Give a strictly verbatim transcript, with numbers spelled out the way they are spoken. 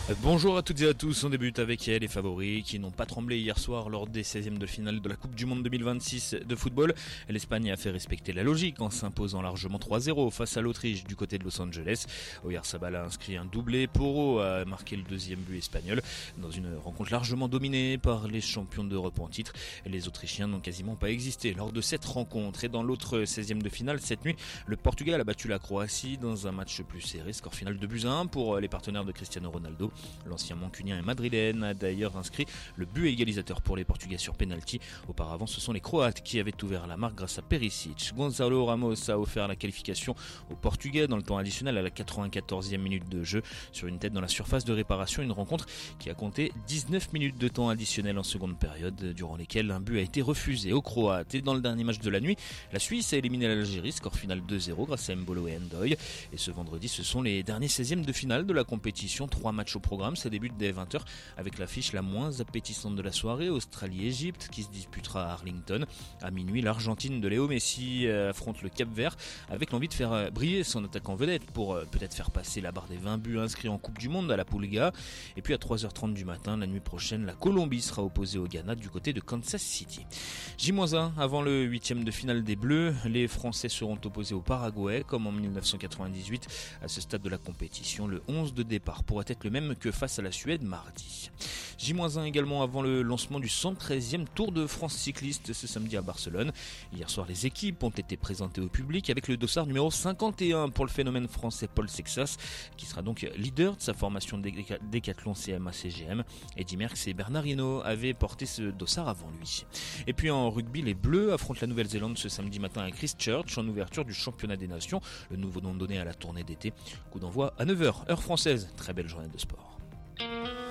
Bonjour à toutes et à tous, on débute avec les favoris qui n'ont pas tremblé hier soir lors des seizièmes de finale de la Coupe du Monde deux mille vingt-six de football. L'Espagne a fait respecter la logique en s'imposant largement trois zéro face à l'Autriche du côté de Los Angeles. Oyarzabal a inscrit un doublé, Porro a marqué le deuxième but espagnol dans une rencontre largement dominée par les champions d'Europe en titre. Les Autrichiens n'ont quasiment pas existé lors de cette rencontre. Et dans l'autre seizième de finale, cette nuit, le Portugal a battu la Croatie dans un match plus serré, score final deux buts à un pour les partenaires de Cristiano Ronaldo. L'ancien mancunien et madrilène a d'ailleurs inscrit le but égalisateur pour les Portugais sur penalty. Auparavant, ce sont les Croates qui avaient ouvert la marque grâce à Perisic. Gonzalo Ramos a offert la qualification aux Portugais dans le temps additionnel à la quatre-vingt-quatorzième minute de jeu. Sur une tête dans la surface de réparation, une rencontre qui a compté dix-neuf minutes de temps additionnel en seconde période, durant lesquelles un but a été refusé aux Croates. Et dans le dernier match de la nuit, la Suisse a éliminé l'Algérie, score final deux zéro grâce à Mbolo et Ndoye. Et ce vendredi, ce sont les derniers seizièmes de finale de la compétition. Trois matchs au programme. Ça débute dès vingt heures avec l'affiche la moins appétissante de la soirée, Australie-Égypte, qui se disputera à Arlington. À minuit, l'Argentine de Léo Messi affronte le Cap-Vert avec l'envie de faire briller son attaquant vedette pour peut-être faire passer la barre des vingt buts inscrits en Coupe du Monde à la Pulga. Et puis à trois heures trente du matin, la nuit prochaine, la Colombie sera opposée au Ghana du côté de Kansas City. J un avant le huitième de finale des Bleus, les Français seront opposés au Paraguay comme en dix-neuf cent quatre-vingt-dix-huit. À ce stade de la compétition, le onze de départ pourrait être le même que face à la Suède mardi. J un également avant le lancement du cent treizième Tour de France cycliste ce samedi à Barcelone. Hier soir, les équipes ont été présentées au public avec le dossard numéro cinquante et un pour le phénomène français Paul Sexas, qui sera donc leader de sa formation Décathlon C M A C G M. Eddy Merckx et Bernard Hinault avaient porté ce dossard avant lui. Et puis en rugby, les Bleus affrontent la Nouvelle-Zélande ce samedi matin à Christchurch en ouverture du championnat des nations, le nouveau nom donné à la tournée d'été. Coup d'envoi à neuf heures, heure française. Très belle journée de sport.